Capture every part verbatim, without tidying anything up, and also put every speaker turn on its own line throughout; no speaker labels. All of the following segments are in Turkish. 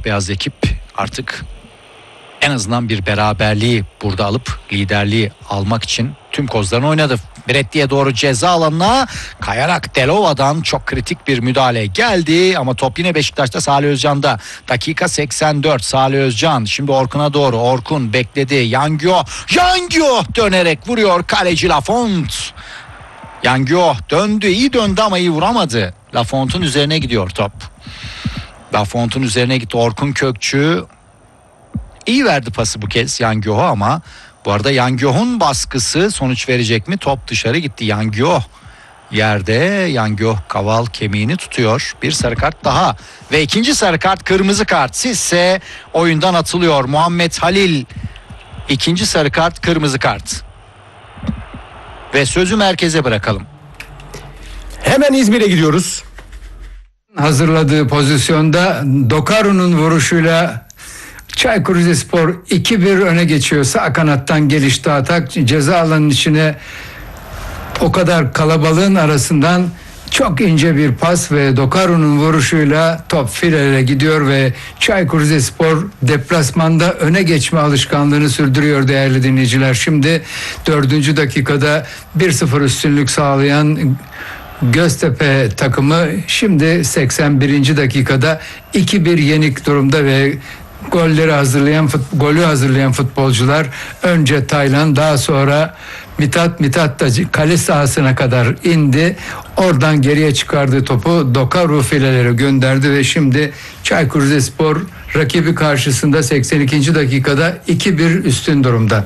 beyaz ekip artık en azından bir beraberliği burada alıp liderliği almak için tüm kozlarını oynadı. Bretti'ye doğru ceza alanına kayarak Delova'dan çok kritik bir müdahale geldi ama top yine Beşiktaş'ta, Salih Özcan'da. Dakika seksen dört, Salih Özcan şimdi Orkun'a doğru, Orkun bekledi, Yangyo Yangyo dönerek vuruyor, kaleci Lafont. Yangyo döndü, iyi döndü ama iyi vuramadı. Lafont'un üzerine gidiyor top. Lafont'un üzerine gitti. Orkun Kökçü iyi verdi pası bu kez Yangyo'ya ama bu arada Yangyo'nun baskısı sonuç verecek mi? Top dışarı gitti. Yangyo yerde. Yangyo kaval kemiğini tutuyor. Bir sarı kart daha ve ikinci sarı kart, kırmızı kart. Sizse oyundan atılıyor. Muhammed Halil ikinci sarı kart, kırmızı kart. Ve sözü merkeze bırakalım.
Hemen İzmir'e gidiyoruz.
Hazırladığı pozisyonda Dokaru'nun vuruşuyla Çaykur Rizespor iki bir öne geçiyor. Sağ kanattan gelişti atak. Ceza alanının içine o kadar kalabalığın arasından çok ince bir pas ve Dokaru'nun vuruşuyla top filelere gidiyor ve Çaykur Rizespor deplasmanda öne geçme alışkanlığını sürdürüyor değerli dinleyiciler. Şimdi dördüncü dakikada bir sıfır üstünlük sağlayan Göztepe takımı şimdi seksen birinci dakikada iki bir yenik durumda ve golleri hazırlayan golü hazırlayan futbolcular önce Taylan, daha sonra Mithat Mithat da kale sahasına kadar indi. Oradan geriye çıkardığı topu Dokaru filelere gönderdi ve şimdi Çaykur Rizespor rakibi karşısında seksen ikinci dakikada iki bir üstün durumda.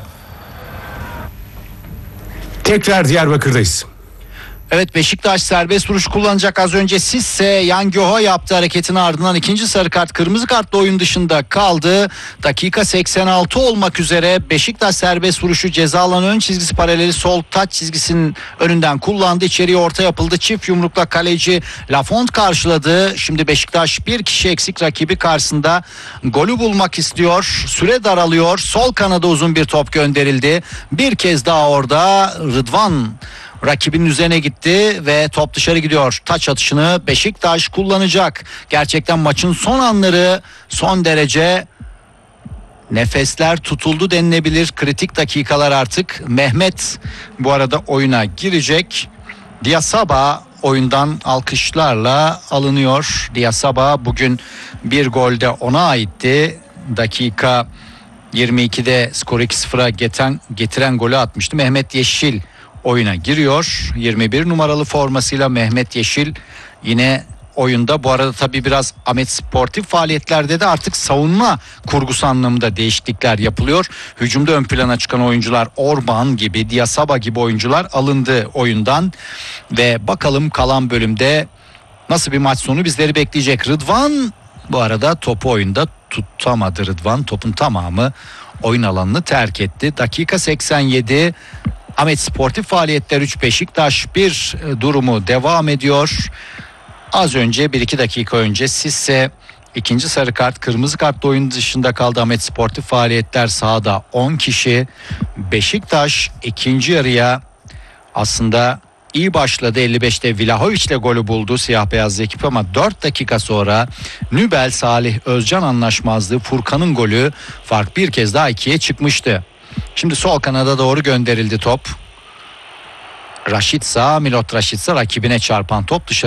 Tekrar Diyarbakır'dayız.
Evet, Beşiktaş serbest vuruş kullanacak az önce. Sisse Yangyoho yaptı hareketin ardından ikinci sarı kart, kırmızı kartla oyun dışında kaldı. Dakika seksen altı olmak üzere Beşiktaş serbest vuruşu ceza alanı ön çizgisi paraleli sol taç çizgisinin önünden kullandı. İçeriye orta yapıldı. Çift yumrukla kaleci Lafont karşıladı. Şimdi Beşiktaş bir kişi eksik rakibi karşısında golü bulmak istiyor. Süre daralıyor. Sol kanada uzun bir top gönderildi. Bir kez daha orada Rıdvan rakibinin üzerine gitti ve top dışarı gidiyor. Taç atışını Beşiktaş kullanacak. Gerçekten maçın son anları, son derece nefesler tutuldu denilebilir. Kritik dakikalar artık. Mehmet bu arada oyuna girecek. Diasaba oyundan alkışlarla alınıyor. Diasaba bugün bir golde ona aitti. Dakika yirmi ikide skoru iki sıfıra getiren, getiren golü atmıştı. Mehmet Yeşil oyuna giriyor. yirmi bir numaralı formasıyla Mehmet Yeşil yine oyunda. Bu arada tabii biraz Ahmet sportif faaliyetlerde de artık savunma kurgusu anlamında değişiklikler yapılıyor. Hücumda ön plana çıkan oyuncular Orban gibi, Diasaba gibi oyuncular alındı oyundan. Ve bakalım kalan bölümde nasıl bir maç sonu bizleri bekleyecek. Rıdvan bu arada topu oyunda tutamadı. Rıdvan topun tamamı oyun alanını terk etti. Dakika seksen yedi. Ahmet sportif faaliyetler üç, Beşiktaş bir durumu devam ediyor. Az önce bir iki dakika önce Sisse ikinci sarı kart, kırmızı kartla oyun dışında kaldı. Ahmet sportif faaliyetler sahada on kişi. Beşiktaş ikinci yarıya aslında iyi başladı. elli beşte Vlahovic ile golü buldu siyah beyazlı ekip ama dört dakika sonra Nübel Salih Özcan anlaşmazlığı, Furkan'ın golü, fark bir kez daha ikiye çıkmıştı. Şimdi sol kanada doğru gönderildi top. Raşitsa, Milot Raşitsa rakibine çarpan top dışarı